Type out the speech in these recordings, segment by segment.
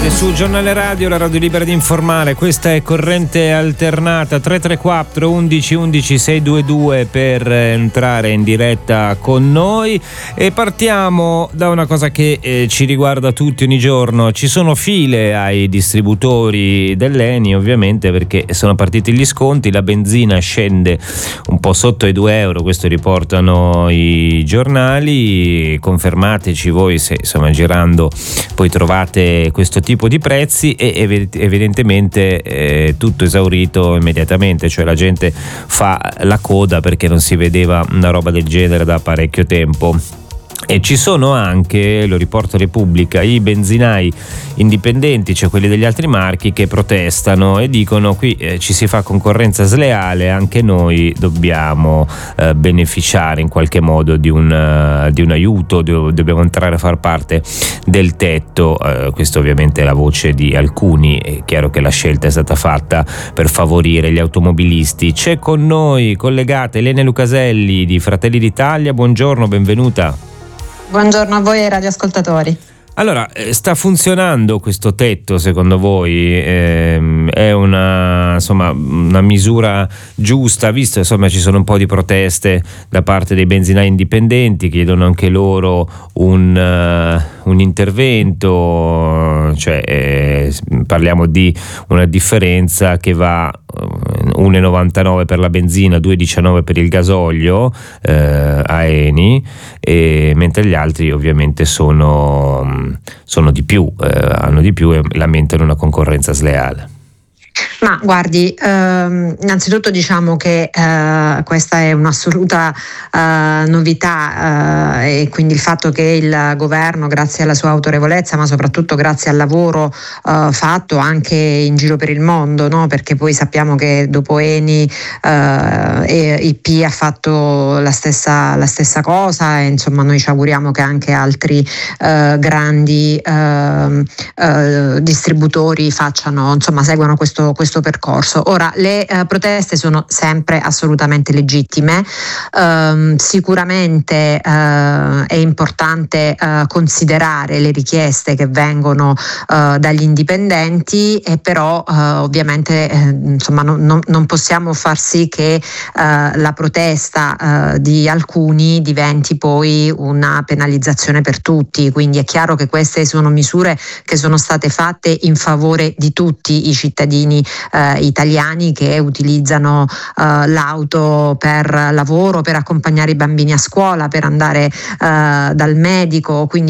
Siete sul giornale radio, la radio libera di informare. Questa è Corrente Alternata. 334 11 11 622 per entrare in diretta con noi, e partiamo da una cosa che ci riguarda tutti ogni giorno. Ci sono file ai distributori dell'Eni, ovviamente, perché sono partiti gli sconti. La benzina scende un po' sotto i 2 euro, questo riportano i giornali. Confermateci voi se, insomma, girando poi trovate questo tipo di prezzi, e evidentemente tutto esaurito immediatamente, cioè la gente fa la coda perché non si vedeva una roba del genere da parecchio tempo. E ci sono anche, lo riporta Repubblica, i benzinai indipendenti, cioè quelli degli altri marchi, che protestano e dicono: qui ci si fa concorrenza sleale, anche noi dobbiamo beneficiare in qualche modo di un aiuto, dobbiamo entrare a far parte del tetto. Questo ovviamente è la voce di alcuni. È chiaro che la scelta è stata fatta per favorire gli automobilisti. C'è con noi collegata Elena Lucaselli di Fratelli d'Italia. Buongiorno, benvenuta. Buongiorno a voi e ai radioascoltatori. Allora, sta funzionando questo tetto secondo voi? È una misura giusta, visto insomma ci sono un po' di proteste da parte dei benzinai indipendenti, chiedono anche loro un intervento, cioè parliamo di una differenza che va 1,99 per la benzina, 2,19 per il gasolio a Eni, mentre gli altri ovviamente sono di più, hanno di più e lamentano una concorrenza sleale. Ma guardi, innanzitutto diciamo che questa è un'assoluta novità, e quindi il fatto che il governo, grazie alla sua autorevolezza, ma soprattutto grazie al lavoro fatto anche in giro per il mondo, no? Perché poi sappiamo che dopo Eni IP ha fatto la stessa cosa, e insomma noi ci auguriamo che anche altri grandi distributori seguano questo percorso. Ora, le proteste sono sempre assolutamente legittime. Sicuramente è importante considerare le richieste che vengono dagli indipendenti, e però ovviamente non possiamo far sì che la protesta di alcuni diventi poi una penalizzazione per tutti. Quindi è chiaro che queste sono misure che sono state fatte in favore di tutti i cittadini italiani che utilizzano l'auto per lavoro, per accompagnare i bambini a scuola, per andare dal medico. Quindi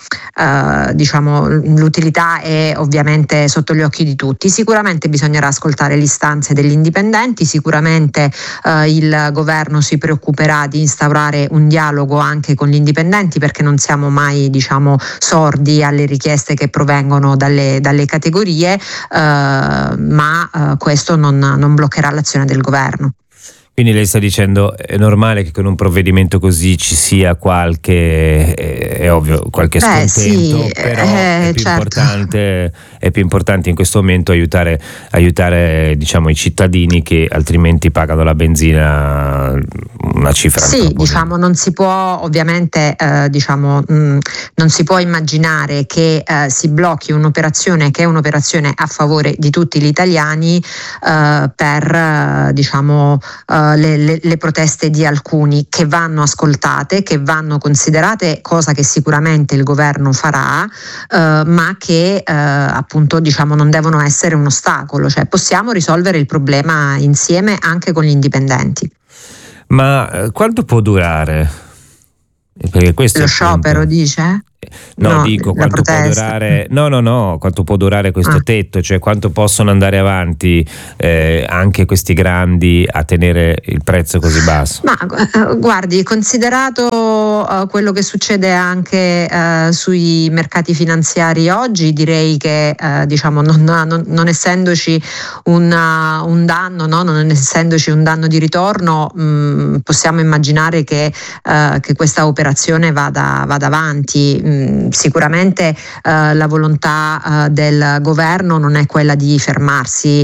l'utilità è ovviamente sotto gli occhi di tutti. Sicuramente bisognerà ascoltare le istanze degli indipendenti, sicuramente il governo si preoccuperà di instaurare un dialogo anche con gli indipendenti, perché non siamo mai sordi alle richieste che provengono dalle categorie, ma questo non bloccherà l'azione del governo. Quindi lei sta dicendo è normale che con un provvedimento così ci sia qualche scontento, sì, però è più importante in questo momento aiutare i cittadini che altrimenti pagano la benzina una cifra. Sì, non si può ovviamente non si può immaginare che si blocchi un'operazione che è un'operazione a favore di tutti gli italiani per le proteste di alcuni, che vanno ascoltate, che vanno considerate, cosa che sicuramente il governo farà, ma che non devono essere un ostacolo. Cioè, possiamo risolvere il problema insieme anche con gli indipendenti. Ma quanto può durare? Perché questo lo sciopero, dice? Dico quanto può durare. Quanto può durare questo tetto, cioè quanto possono andare avanti anche questi grandi a tenere il prezzo così basso? Ma guardi, considerato quello che succede anche sui mercati finanziari oggi, direi che non essendoci un danno, non essendoci un danno di ritorno, possiamo immaginare che questa operazione vada avanti. Sicuramente la volontà del governo non è quella di fermarsi,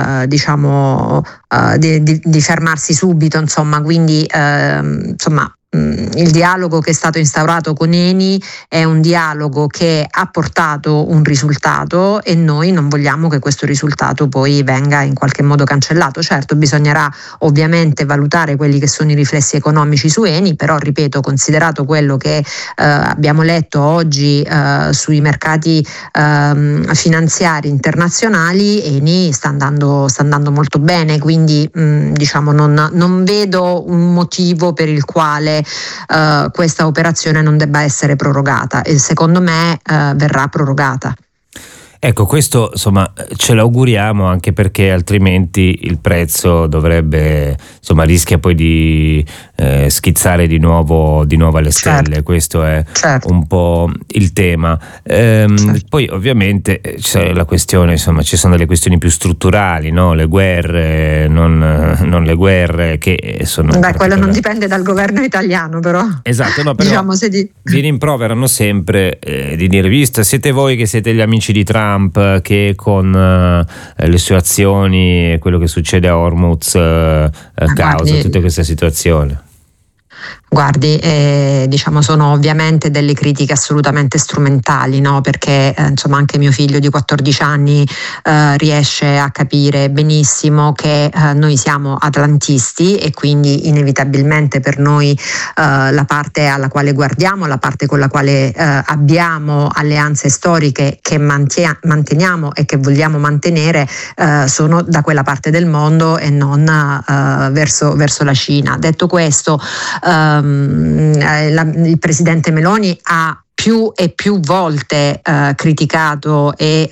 di fermarsi subito, quindi il dialogo che è stato instaurato con Eni è un dialogo che ha portato un risultato e noi non vogliamo che questo risultato poi venga in qualche modo cancellato. Certo, bisognerà ovviamente valutare quelli che sono i riflessi economici su Eni, però ripeto, considerato quello che abbiamo letto oggi sui mercati finanziari internazionali, Eni sta andando molto bene, quindi diciamo non vedo un motivo per il quale questa operazione non debba essere prorogata, e secondo me verrà prorogata. Ecco, questo insomma ce l'auguriamo, anche perché altrimenti il prezzo dovrebbe, insomma, rischia poi di schizzare di nuovo alle stelle. Certo. Questo è un po' il tema. Poi ovviamente c'è la questione, insomma, ci sono delle questioni più strutturali, no? Le guerre, non le guerre che sono... quello non dipende dal governo italiano, però. Esatto, no, però diciamo vi rimproverano sempre di dire, visto, siete voi che siete gli amici di Trump, che con le sue azioni e quello che succede a Hormuz causa tutta questa situazione. Guardi, diciamo sono ovviamente delle critiche assolutamente strumentali, no? Perché insomma anche mio figlio di 14 anni riesce a capire benissimo che noi siamo atlantisti e quindi inevitabilmente per noi la parte alla quale guardiamo, la parte con la quale abbiamo alleanze storiche che manteniamo e che vogliamo mantenere sono da quella parte del mondo e non verso la Cina. Detto questo, il presidente Meloni ha più e più volte criticato e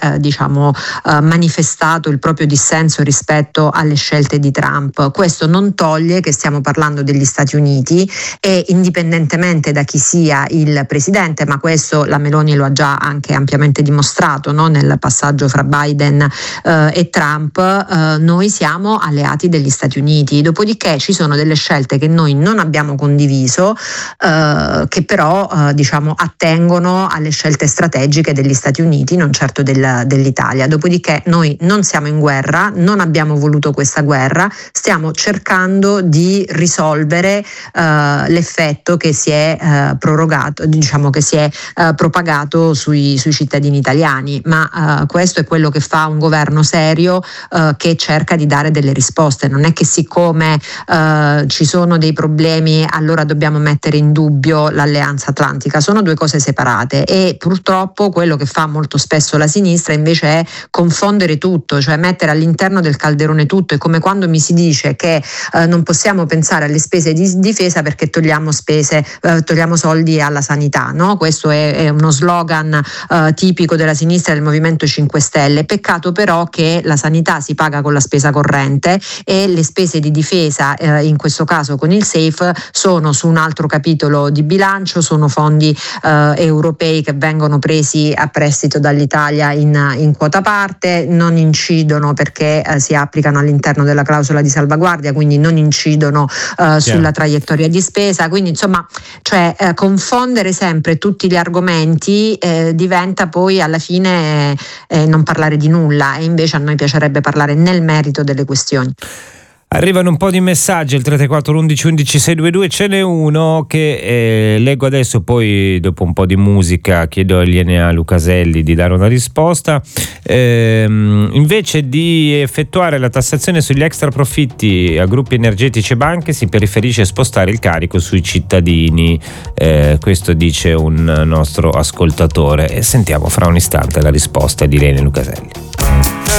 manifestato il proprio dissenso rispetto alle scelte di Trump. Questo non toglie che stiamo parlando degli Stati Uniti e indipendentemente da chi sia il presidente, ma questo la Meloni lo ha già anche ampiamente dimostrato, no? Nel passaggio fra Biden e Trump, noi siamo alleati degli Stati Uniti. Dopodiché ci sono delle scelte che noi non abbiamo condiviso, che però attengono alle scelte strategiche degli Stati Uniti, non certo dell'Italia. Dopodiché noi non siamo in guerra, non abbiamo voluto questa guerra, stiamo cercando di risolvere l'effetto che si è prorogato, che si è propagato sui cittadini italiani, ma questo è quello che fa un governo serio che cerca di dare delle risposte. Non è che siccome ci sono dei problemi allora dobbiamo mettere in dubbio l'alleanza atlantica, sono due cose separate e purtroppo quello che fa molto spesso la sinistra invece è confondere tutto, cioè mettere all'interno del calderone tutto. È come quando mi si dice che non possiamo pensare alle spese di difesa perché togliamo soldi alla sanità, no? Questo è uno slogan tipico della sinistra e del Movimento 5 Stelle. Peccato però che la sanità si paga con la spesa corrente e le spese di difesa, in questo caso con il SAFE, sono su un altro capitolo di bilancio, sono fondi europei che vengono presi a prestito dall'Italia in quota parte, non incidono perché si applicano all'interno della clausola di salvaguardia, quindi non incidono sulla traiettoria di spesa. Quindi insomma, confondere sempre tutti gli argomenti diventa poi alla fine non parlare di nulla, e invece a noi piacerebbe parlare nel merito delle questioni. Arrivano un po' di messaggi al 334 11 11 622, ce n'è uno che leggo adesso, poi dopo un po' di musica chiedo agli Enea Lucaselli di dare una risposta. Invece di effettuare la tassazione sugli extra profitti a gruppi energetici e banche si preferisce spostare il carico sui cittadini, questo dice un nostro ascoltatore, e sentiamo fra un istante la risposta di Enea Lucaselli.